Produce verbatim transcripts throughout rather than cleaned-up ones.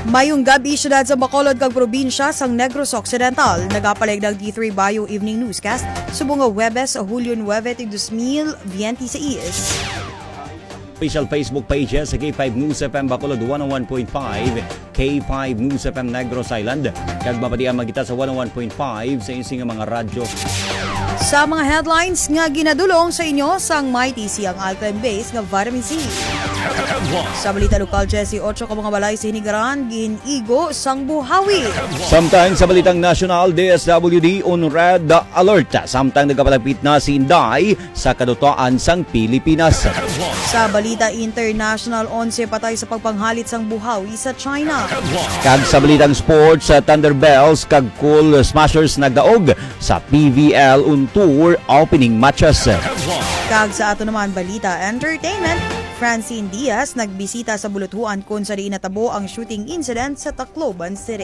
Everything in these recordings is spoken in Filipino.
Mayong gabi syudad sa Bacolod kag probinsya sang Negros Occidental. Nagapalig ng D three Bio Evening Newscast subong nga Huwebes, Hulyo nueve, dos mil veintiséis. Official Facebook pages sa K five News F M Bacolod one oh one point five, K five News F M Negros Island, kag mapatiang magita sa one oh one point five sa ising mga radyo. Sa mga headlines nga ginadulong sa inyo sang Mighty siyang alkaline base nga vitamin C. Sa balita lokal, Jesse, otso ka mga balay sa Hinigaran, ginigo sang buhawi. Samtang sa balitang national, D S W D on red alert. Samtang nagkapalapit na si Inday sa kadutaan sang Pilipinas. Sa balita international, onse patay sa pagpanghalit sang buhawi sa China. Kag sa balitang sports, Thunderbells kag Cool Smashers nagdaog sa P V L on tour opening matches. Kag sa ato naman balita entertainment, Francine Diaz nagbisita sa Buluthuan kung sa diin natabo ang shooting incident sa Tacloban City.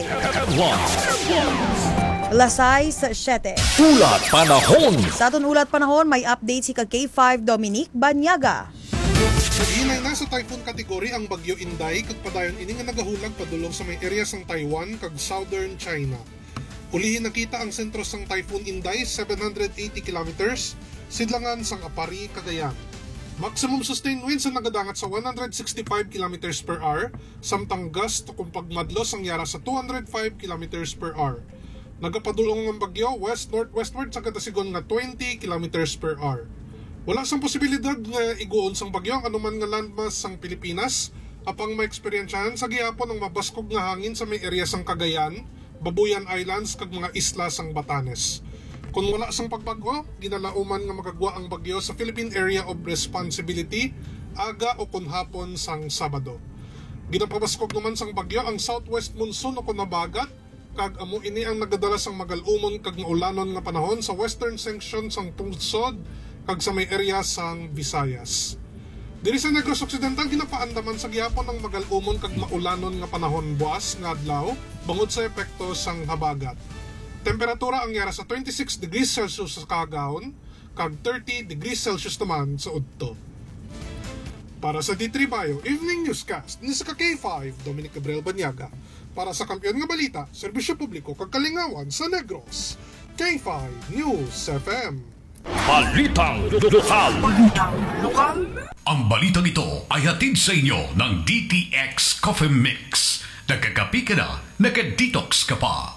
Lasay sa siyete. Ulat Panahon. Sa aton ulat panahon, may update si ka K five Dominic Banyaga. Hinay na sa typhoon category ang bagyo Inday kag padayon ini nga nagahulag padulong sa may area sang Taiwan kag southern China. Ulihin nakita ang sentro sang typhoon Inday seven hundred eighty kilometers sidlangan sang Apari, Cagayan. Maximum sustained winds ang nagadangat sa one hundred sixty-five kilometers per hour, samtang gust kung pagmadlos ang yara sa two hundred five kilometers per hour. Nagapadulong ng bagyo west-northwestward sa katasigon nga twenty kilometers per hour. Wala sang posibilidad nga iguon sang bagyo ang anuman nga landmass sang Pilipinas, apang maeksperiensyahan sa gihapon ang mabaskog nga hangin sa may area sang Cagayan, Babuyan Islands kag mga isla sang Batanes. Kung wala sang pagbagyo, ginalauman nga magagwa ang bagyo sa Philippine Area of Responsibility aga o kun hapon sang Sabado. Ginapabaskog naman sang bagyo ang southwest monsoon o kun nabagat, kag amo ini ang nagadala sang magalumon kag maulanon nga panahon sa western section sang tungsod kag sa may area sang Visayas. Diri sa Negros Occidental ginapaandaman sa gihapon ang magalumon kag maulanon nga panahon buwas nga adlaw bangod sa epekto sang habagat. Temperatura ang yara sa twenty-six degrees Celsius sa Cagaon, kag thirty degrees Celsius naman sa Udto. Para sa D three Bio Evening Newscast, ni sa K five, Dominic Gabriel Banyaga. Para sa kampiyon nga balita, serbisyo publiko kag kalingawan sa Negros, K five News F M. Balitang lokal. Balitang lokal. Ang balitang ito ay hatid sa inyo ng D T X Coffee Mix. Nagkakapi ka na, nagka-detox ka pa.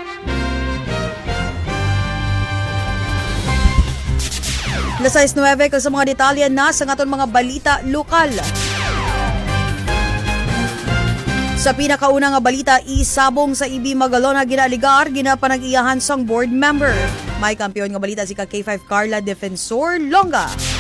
Lasay nueve kag sa mga detalye na sa aton mga balita lokal. Sa pinakauna nga balita, isabong sa Ibi Magalona ginaligar ginapanag-iyahan sang board member. May kampiyon nga balita si ka K five Carla Defensor Longa.